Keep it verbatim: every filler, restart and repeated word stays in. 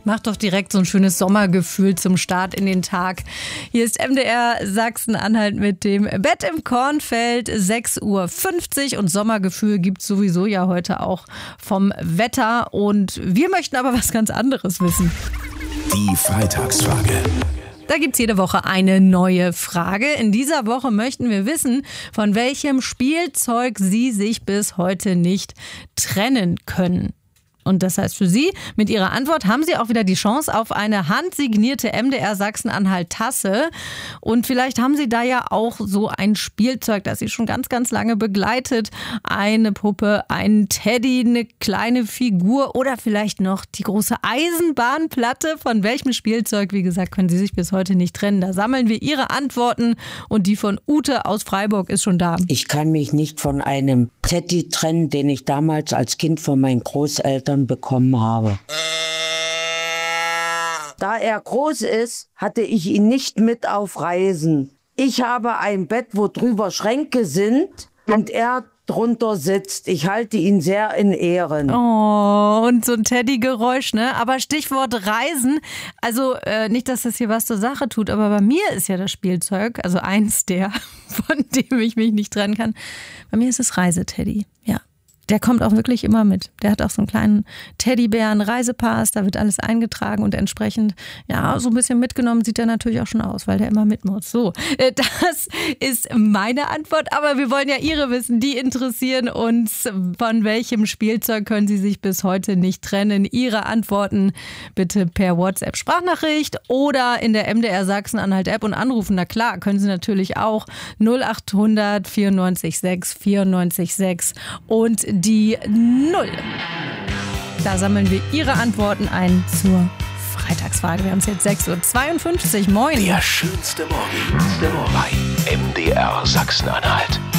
Macht doch direkt so ein schönes Sommergefühl zum Start in den Tag. Hier ist M D R Sachsen-Anhalt mit dem Bett im Kornfeld, sechs Uhr fünfzig, und Sommergefühl gibt es sowieso ja heute auch vom Wetter. Und wir möchten aber was ganz anderes wissen. Die Freitagsfrage. Da gibt es jede Woche eine neue Frage. In dieser Woche möchten wir wissen, von welchem Spielzeug Sie sich bis heute nicht trennen können. Und das heißt für Sie, mit Ihrer Antwort haben Sie auch wieder die Chance auf eine handsignierte M D R Sachsen-Anhalt-Tasse. Und vielleicht haben Sie da ja auch so ein Spielzeug, das Sie schon ganz, ganz lange begleitet. Eine Puppe, einen Teddy, eine kleine Figur oder vielleicht noch die große Eisenbahnplatte. Von welchem Spielzeug, wie gesagt, können Sie sich bis heute nicht trennen? Da sammeln wir Ihre Antworten, und die von Ute aus Freiburg ist schon da. Ich kann mich nicht von einem Teddy trennen, den ich damals als Kind von meinen Großeltern bekommen habe. Da er groß ist, hatte ich ihn nicht mit auf Reisen. Ich habe ein Bett, wo drüber Schränke sind und er drunter sitzt. Ich halte ihn sehr in Ehren. Oh, und so ein Teddy-Geräusch, ne? Aber Stichwort Reisen, also äh, nicht, dass das hier was zur Sache tut, aber bei mir ist ja das Spielzeug, also eins der, von dem ich mich nicht trennen kann, bei mir ist es Reiseteddy, ja. Der kommt auch wirklich immer mit. Der hat auch so einen kleinen Teddybären, Reisepass, da wird alles eingetragen und entsprechend, ja, so ein bisschen mitgenommen sieht er natürlich auch schon aus, weil der immer mit muss. So, das ist meine Antwort, aber wir wollen ja Ihre wissen, die interessieren uns. Von welchem Spielzeug können Sie sich bis heute nicht trennen? Ihre Antworten bitte per WhatsApp-Sprachnachricht oder in der M D R Sachsen-Anhalt-App und anrufen. Na klar, können Sie natürlich auch null acht hundert vierundneunzig sechs vierundneunzig sechs und die null. Da sammeln wir Ihre Antworten ein zur Freitagsfrage. Wir haben es jetzt sechs Uhr zweiundfünfzig. Moin. Der schönste Morgen bei M D R Sachsen-Anhalt.